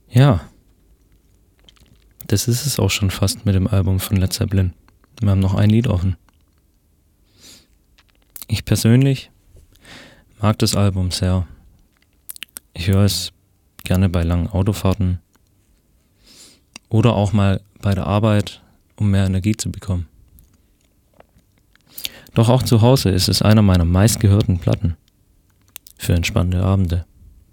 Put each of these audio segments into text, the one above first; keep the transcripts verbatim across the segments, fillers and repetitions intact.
Ja, das ist es auch schon fast mit dem Album von Led Zeppelin. Wir haben noch ein Lied offen. Ich persönlich mag das Album sehr. Ich höre es gerne bei langen Autofahrten oder auch mal bei der Arbeit, um mehr Energie zu bekommen. Doch auch zu Hause ist es einer meiner meistgehörten Platten für entspannte Abende.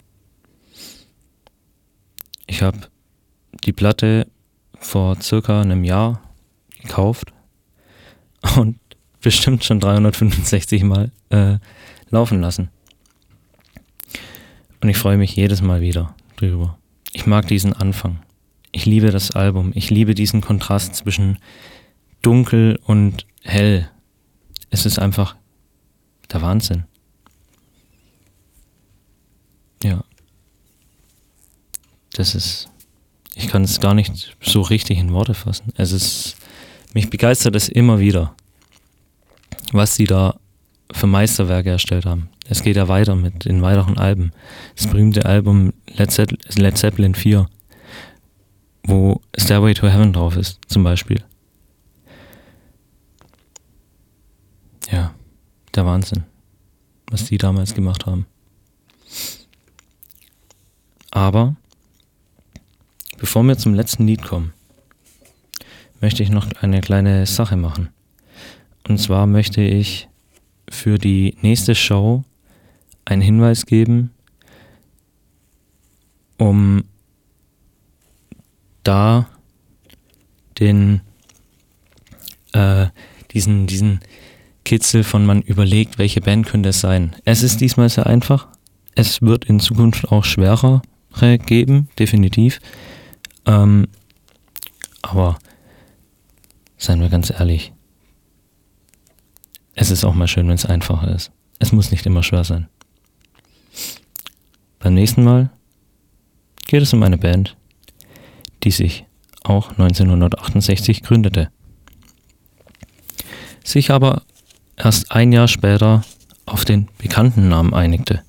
Ich habe die Platte vor circa einem Jahr gekauft und bestimmt schon dreihundertfünfundsechzig Mal äh, laufen lassen. Und ich freue mich jedes Mal wieder drüber. Ich mag diesen Anfang. Ich liebe das Album. Ich liebe diesen Kontrast zwischen dunkel und hell. Es ist einfach der Wahnsinn. Ja. Das ist, ich kann es gar nicht so richtig in Worte fassen. Es ist, mich begeistert es immer wieder, was sie da für Meisterwerke erstellt haben. Es geht ja weiter mit den weiteren Alben. Das berühmte Album Led, Ze- Led Zeppelin vier, wo Stairway to Heaven drauf ist, zum Beispiel. Ja, der Wahnsinn, was die damals gemacht haben. Aber bevor wir zum letzten Lied kommen, möchte ich noch eine kleine Sache machen. Und zwar möchte ich für die nächste Show einen Hinweis geben, um da den äh, diesen, diesen Kitzel von man überlegt, welche Band könnte es sein. Es ist diesmal sehr einfach. Es wird in Zukunft auch schwerere geben, definitiv. Ähm, aber seien wir ganz ehrlich, es ist auch mal schön, wenn es einfacher ist. Es muss nicht immer schwer sein. Beim nächsten Mal geht es um eine Band, die sich auch neunzehnhundertachtundsechzig gründete, sich aber erst ein Jahr später auf den bekannten Namen einigte.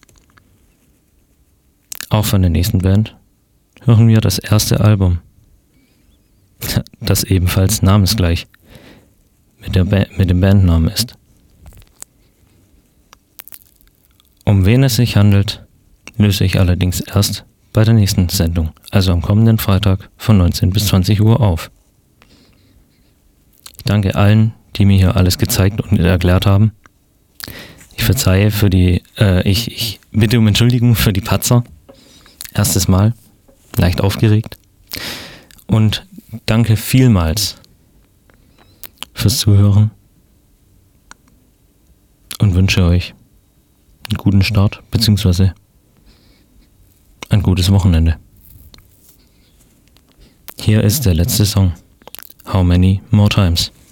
Auch von der nächsten Band hören wir das erste Album, das ebenfalls namensgleich mit, der ba- mit dem Bandnamen ist. Um wen es sich handelt, löse ich allerdings erst bei der nächsten Sendung, also am kommenden Freitag von neunzehn bis zwanzig Uhr auf. Ich danke allen, die mir hier alles gezeigt und erklärt haben. Ich verzeihe für die, äh, ich, ich bitte um Entschuldigung für die Patzer. Erstes Mal, leicht aufgeregt. Und danke vielmals fürs Zuhören und wünsche euch einen guten Start, beziehungsweise ein gutes Wochenende. Hier ist der letzte Song. How Many More Times?